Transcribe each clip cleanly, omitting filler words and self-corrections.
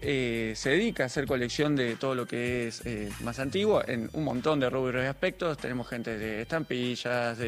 se dedica a hacer colección de todo lo que es más antiguo, en un montón de rubros y aspectos. Tenemos gente de estampillas,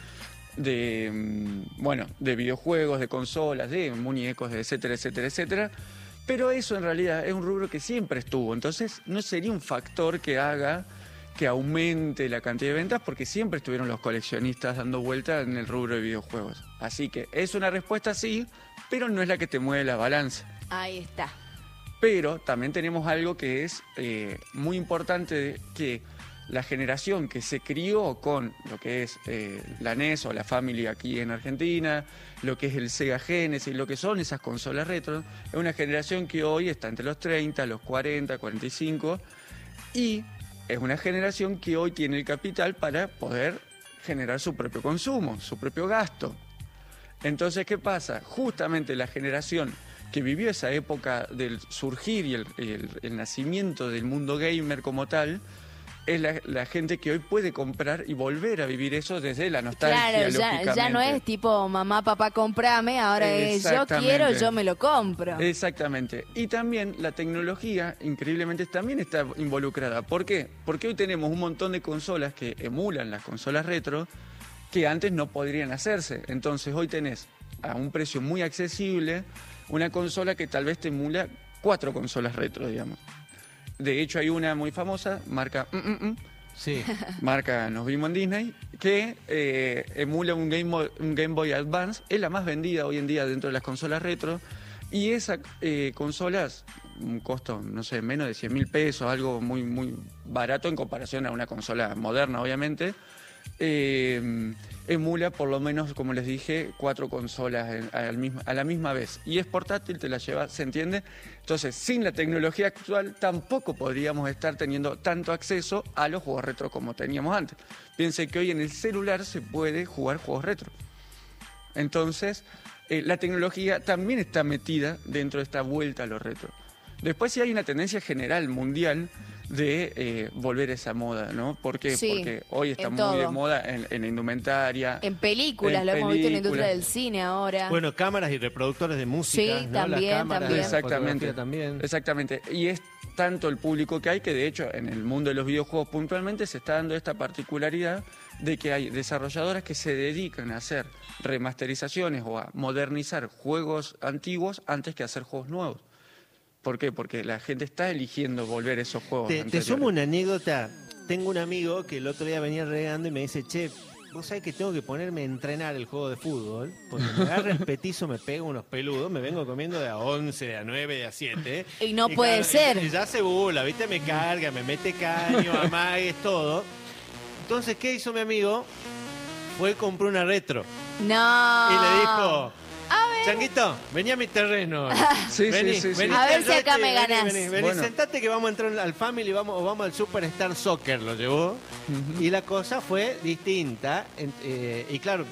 bueno, de videojuegos, de consolas, de muñecos, etcétera, etcétera, etcétera. Pero eso en realidad es un rubro que siempre estuvo, entonces no sería un factor que haga que aumente la cantidad de ventas, porque siempre estuvieron los coleccionistas dando vuelta en el rubro de videojuegos. Así que es una respuesta sí, pero no es la que te mueve la balanza. Ahí está. Pero también tenemos algo que es muy importante, que la generación que se crió con lo que es la NES o la Family aquí en Argentina, lo que es el Sega Genesis, lo que son esas consolas retro, es una generación que hoy está entre los 30, los 40, 45, y es una generación que hoy tiene el capital para poder generar su propio consumo, su propio gasto. Entonces, ¿qué pasa? Justamente la generación que vivió esa época del surgir y el nacimiento del mundo gamer como tal, es la gente que hoy puede comprar y volver a vivir eso desde la nostalgia, claro, lógicamente. ya no es tipo mamá, papá, comprame, ahora es yo quiero, yo me lo compro. Exactamente. Y también la tecnología, increíblemente, también está involucrada. ¿Por qué? Porque hoy tenemos un montón de consolas que emulan las consolas retro que antes no podrían hacerse. Entonces hoy tenés a un precio muy accesible una consola que tal vez te emula 4 consolas retro, digamos. De hecho, hay una muy famosa, marca Sí. marca Nos Vimos en Disney, que emula un Game Boy Advance. Es la más vendida hoy en día dentro de las consolas retro. Y esa consola, un costo, no sé, menos de 100.000 pesos, algo muy, muy barato en comparación a una consola moderna, obviamente. Emula por lo menos, como les dije, 4 consolas a la misma vez. Y es portátil, te la llevas, ¿se entiende? Entonces, sin la tecnología actual, tampoco podríamos estar teniendo tanto acceso a los juegos retro como teníamos antes. Piense que hoy en el celular se puede jugar juegos retro. Entonces, la tecnología también está metida dentro de esta vuelta a los retro. Después sí hay una tendencia general, mundial, de volver a esa moda, ¿no? ¿Por qué? Sí, porque hoy está muy todo. de moda en indumentaria. En películas, lo hemos visto en la industria del cine ahora. Bueno, cámaras y reproductores de música. Sí, ¿no? también, Las cámaras, también. la Exactamente. fotografía también. Exactamente. Y es tanto el público que hay que, de hecho, en el mundo de los videojuegos puntualmente se está dando esta particularidad de que hay desarrolladoras que se dedican a hacer remasterizaciones o a modernizar juegos antiguos antes que hacer juegos nuevos. ¿Por qué? Porque la gente está eligiendo volver a esos juegos Te anteriores. sumo una anécdota. Tengo un amigo que el otro día venía regando y me dice, che, vos sabés que tengo que ponerme a entrenar el juego de fútbol, porque me agarra el petizo, me pego unos peludos, me vengo comiendo de a 11, de a 9, de a 7. Y no puede ser. Y ya se burla, ¿viste? Me carga, me mete caño, amagues, todo. Entonces, ¿qué hizo mi amigo? Fue y compró una retro. No. Y le dijo... A ver. Changuito, vení a mi terreno. Sí, Vení, sí. vení, A ver si acá vení, me ganás. Vení, Bueno. sentate que vamos a entrar al Family, vamos al Superstar Soccer, lo llevó. Y la cosa fue distinta. Y claro,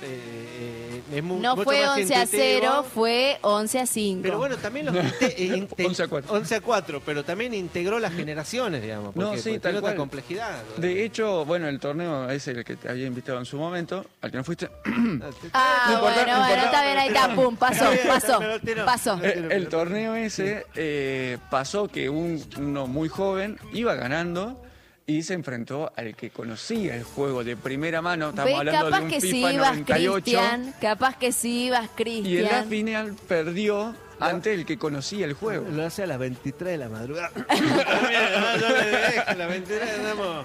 es No mucho fue más 11-0, intuitivo. fue 11-5. Pero bueno, también los 11-4. 11-4, pero también integró las generaciones, digamos. No, Porque, sí, porque tal tiene otra cual. complejidad. De hecho, bueno, el torneo es el que te había invitado en su momento, al que no fuiste. Ah, No importa, bueno, no bueno, importa. está bien, ahí está, pum, pasó, Está bien, pasó, me lo tiró. pasó. El torneo ese pasó que uno muy joven iba ganando y se enfrentó al que conocía el juego de primera mano. Estamos ¿Ves? hablando de Capaz un que si FIFA ibas, 98. Cristian, capaz que si ibas, Y en la Cristian. final perdió ante el que conocía el juego. Lo hace a las 23 de la madrugada. Yo le dije, a las 23 andamos.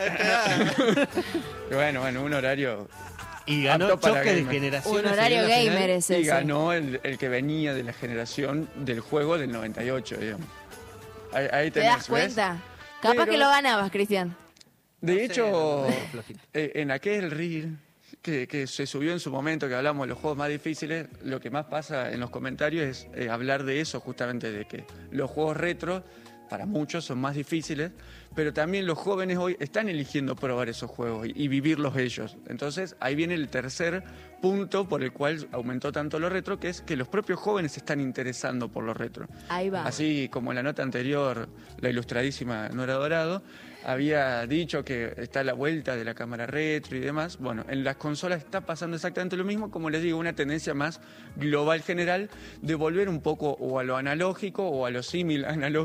Bueno, un horario. Y ganó apto para choque de gamer. generaciones. Un horario en la final. gamer es Y ese. ganó el que venía de la generación del juego del 98, digamos. Ahí ¿Te tenés, das ¿ves? cuenta? Capaz Pero- que lo ganabas, Cristian. De No sé, hecho, no, flojito. en aquel reel que se subió en su momento, que hablamos de los juegos más difíciles, lo que más pasa en los comentarios es hablar de eso, justamente de que los juegos retro, para muchos, son más difíciles, pero también los jóvenes hoy están eligiendo probar esos juegos y vivirlos ellos. Entonces, ahí viene el tercer punto por el cual aumentó tanto lo retro, que es que los propios jóvenes se están interesando por lo retro. Ahí va. Así como en la nota anterior, la ilustradísima Nora Dorado había dicho que está a la vuelta de la cámara retro y demás. Bueno, en las consolas está pasando exactamente lo mismo, como les digo, una tendencia más global general de volver un poco o a lo analógico o a lo símil analógico.